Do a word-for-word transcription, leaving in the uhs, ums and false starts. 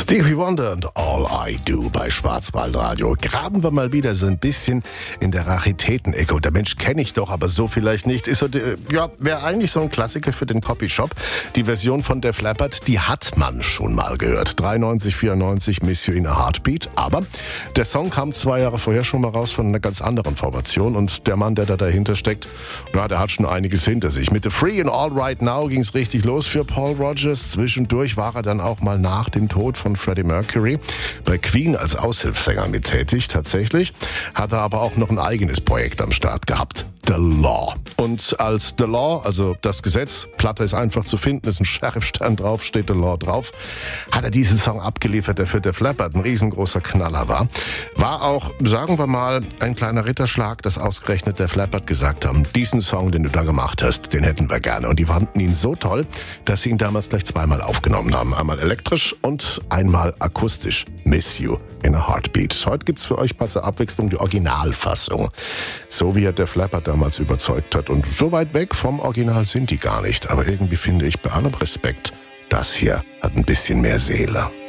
Stevie Wonder und All I Do bei Schwarzwaldradio. Graben wir mal wieder so ein bisschen in der Raritäten-Ecke. Und der Mensch kenne ich doch, aber so vielleicht nicht. Ist so, ja, wäre eigentlich so ein Klassiker für den Copyshop. Die Version von Def Leppard, die hat man schon mal gehört. dreiundneunzig, vierundneunzig, Miss You in a Heartbeat. Aber der Song kam zwei Jahre vorher schon mal raus von einer ganz anderen Formation. Und der Mann, der da dahinter steckt, ja, der hat schon einiges hinter sich. Mit The Free and All Right Now ging es richtig los für Paul Rodgers. Zwischendurch war er dann auch mal nach dem Tod von Freddie Mercury bei Queen als Aushilfssänger mit tätig. Tatsächlich hat er aber auch noch ein eigenes Projekt am Start gehabt. The Law. Und als The Law, also das Gesetz, Platte ist einfach zu finden, ist ein Sheriffstern drauf, steht The Law drauf, hat er diesen Song abgeliefert, der für Def Leppard ein riesengroßer Knaller war. War auch, sagen wir mal, ein kleiner Ritterschlag, dass ausgerechnet Def Leppard gesagt haben, diesen Song, den du da gemacht hast, den hätten wir gerne. Und die fanden ihn so toll, dass sie ihn damals gleich zweimal aufgenommen haben. Einmal elektrisch und einmal akustisch. Miss You in a Heartbeat. Heute gibt's für euch mal zur Abwechslung die Originalfassung. So wie er Def Leppard damals überzeugt hat. Und so weit weg vom Original sind die gar nicht. Aber irgendwie finde ich bei allem Respekt, das hier hat ein bisschen mehr Seele.